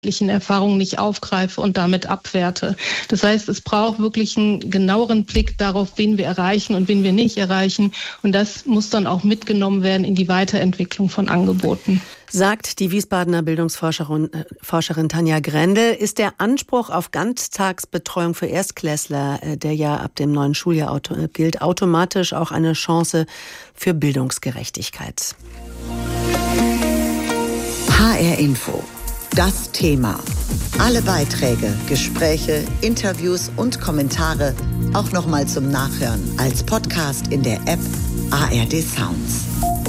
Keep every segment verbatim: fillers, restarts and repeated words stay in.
Erfahrungen nicht aufgreife und damit abwerte. Das heißt, es braucht wirklich einen genaueren Blick darauf, wen wir erreichen und wen wir nicht erreichen. Und das muss dann auch mitgenommen werden in die Weiterentwicklung von Angeboten. Sagt die Wiesbadener Bildungsforscherin äh, Forscherin Tanja Grendel. Ist der Anspruch auf Ganztagsbetreuung für Erstklässler, äh, der ja ab dem neuen Schuljahr auto, äh, gilt, automatisch auch eine Chance für Bildungsgerechtigkeit? H R Info. Das Thema. Alle Beiträge, Gespräche, Interviews und Kommentare auch nochmal zum Nachhören als Podcast in der App A R D Sounds.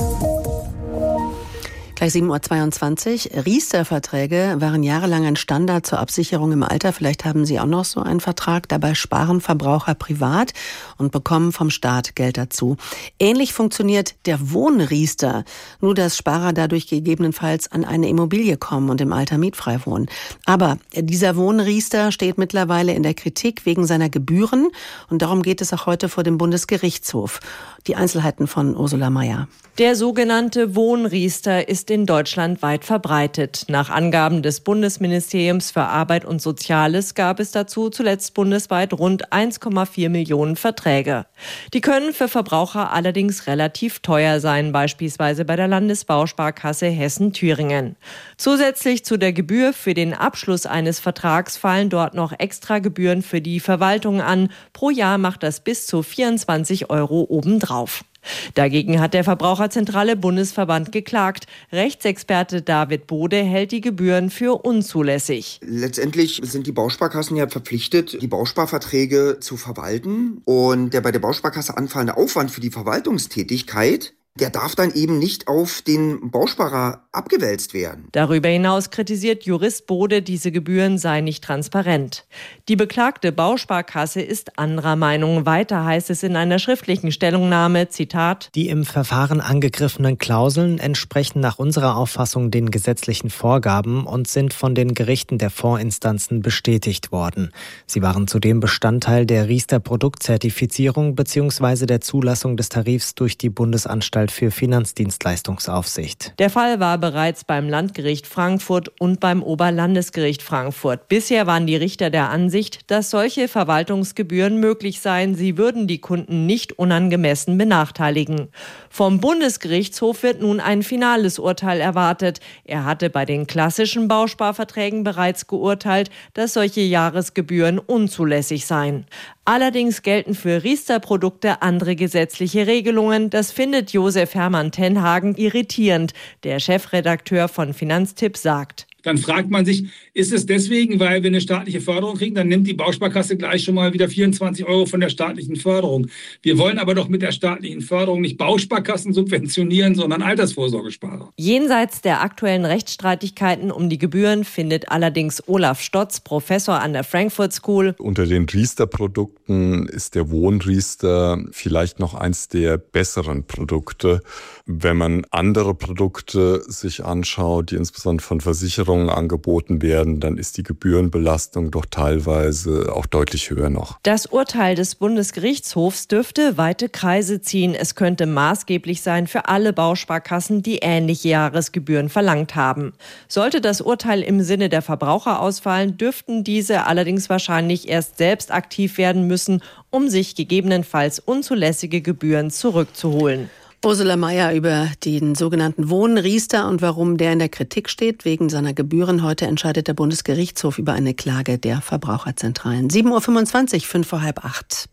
Gleich sieben Uhr zweiundzwanzig. Riester-Verträge waren jahrelang ein Standard zur Absicherung im Alter. Vielleicht haben Sie auch noch so einen Vertrag. Dabei sparen Verbraucher privat und bekommen vom Staat Geld dazu. Ähnlich funktioniert der Wohnriester. Nur, dass Sparer dadurch gegebenenfalls an eine Immobilie kommen und im Alter mietfrei wohnen. Aber dieser Wohnriester steht mittlerweile in der Kritik wegen seiner Gebühren. Und darum geht es auch heute vor dem Bundesgerichtshof. Die Einzelheiten von Ursula Mayer. Der sogenannte Wohnriester ist in Deutschland weit verbreitet. Nach Angaben des Bundesministeriums für Arbeit und Soziales gab es dazu zuletzt bundesweit rund eins Komma vier Millionen Verträge. Die können für Verbraucher allerdings relativ teuer sein, beispielsweise bei der Landesbausparkasse Hessen-Thüringen. Zusätzlich zu der Gebühr für den Abschluss eines Vertrags fallen dort noch extra Gebühren für die Verwaltung an. Pro Jahr macht das bis zu vierundzwanzig Euro obendrauf. Dagegen hat der Verbraucherzentrale Bundesverband geklagt. Rechtsexperte David Bode hält die Gebühren für unzulässig. Letztendlich sind die Bausparkassen ja verpflichtet, die Bausparverträge zu verwalten. Und der bei der Bausparkasse anfallende Aufwand für die Verwaltungstätigkeit, der darf dann eben nicht auf den Bausparer abgewälzt werden. Darüber hinaus kritisiert Jurist Bode, diese Gebühren seien nicht transparent. Die beklagte Bausparkasse ist anderer Meinung. Weiter heißt es in einer schriftlichen Stellungnahme, Zitat: Die im Verfahren angegriffenen Klauseln entsprechen nach unserer Auffassung den gesetzlichen Vorgaben und sind von den Gerichten der Vorinstanzen bestätigt worden. Sie waren zudem Bestandteil der Riester-Produktzertifizierung bzw. der Zulassung des Tarifs durch die Bundesanstalt für Finanzdienstleistungsaufsicht. Der Fall war bereits beim Landgericht Frankfurt und beim Oberlandesgericht Frankfurt. Bisher waren die Richter der Ansicht, dass solche Verwaltungsgebühren möglich seien. Sie würden die Kunden nicht unangemessen benachteiligen. Vom Bundesgerichtshof wird nun ein finales Urteil erwartet. Er hatte bei den klassischen Bausparverträgen bereits geurteilt, dass solche Jahresgebühren unzulässig seien. Allerdings gelten für Riester-Produkte andere gesetzliche Regelungen. Das findet Josef Hermann Tenhagen irritierend. Der Chefredakteur von Finanztipp sagt: Dann fragt man sich, ist es deswegen, weil wir eine staatliche Förderung kriegen, dann nimmt die Bausparkasse gleich schon mal wieder vierundzwanzig Euro von der staatlichen Förderung. Wir wollen aber doch mit der staatlichen Förderung nicht Bausparkassen subventionieren, sondern Altersvorsorgesparer. Jenseits der aktuellen Rechtsstreitigkeiten um die Gebühren findet allerdings Olaf Stotz, Professor an der Frankfurt School: Unter den Riester-Produkten ist der Wohnriester vielleicht noch eins der besseren Produkte. Wenn man andere Produkte sich anschaut, die insbesondere von Versicherungen angeboten werden, dann ist die Gebührenbelastung doch teilweise auch deutlich höher noch. Das Urteil des Bundesgerichtshofs dürfte weite Kreise ziehen. Es könnte maßgeblich sein für alle Bausparkassen, die ähnliche Jahresgebühren verlangt haben. Sollte das Urteil im Sinne der Verbraucher ausfallen, dürften diese allerdings wahrscheinlich erst selbst aktiv werden müssen, um sich gegebenenfalls unzulässige Gebühren zurückzuholen. Ursula Mayer über den sogenannten Wohnriester und warum der in der Kritik steht wegen seiner Gebühren. Heute entscheidet der Bundesgerichtshof über eine Klage der Verbraucherzentralen. sieben Uhr fünfundzwanzig, fünf vor halb acht.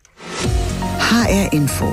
H R Info.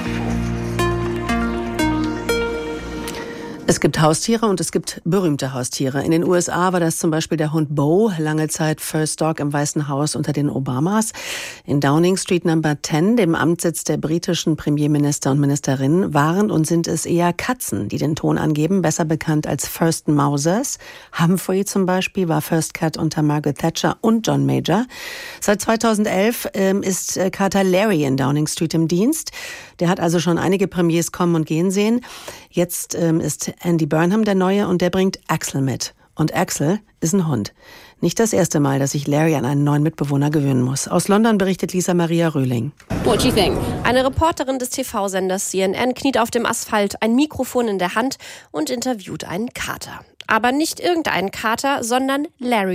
Es gibt Haustiere und es gibt berühmte Haustiere. In den U S A war das zum Beispiel der Hund Bo, lange Zeit First Dog im Weißen Haus unter den Obamas. In Downing Street Number zehn, dem Amtssitz der britischen Premierminister und Ministerin, waren und sind es eher Katzen, die den Ton angeben, besser bekannt als First Mousers. Humphrey zum Beispiel war First Cat unter Margaret Thatcher und John Major. Seit zweitausendelf ähm, ist äh, Kater Larry in Downing Street im Dienst. Der hat also schon einige Premiers kommen und gehen sehen. Jetzt ähm, ist Andy Burnham der Neue und der bringt Axel mit. Und Axel ist ein Hund. Nicht das erste Mal, dass sich Larry an einen neuen Mitbewohner gewöhnen muss. Aus London berichtet Lisa Maria Rühling. What do you think? Eine Reporterin des T V-Senders C N N kniet auf dem Asphalt, ein Mikrofon in der Hand und interviewt einen Kater. Aber nicht irgendeinen Kater, sondern Larry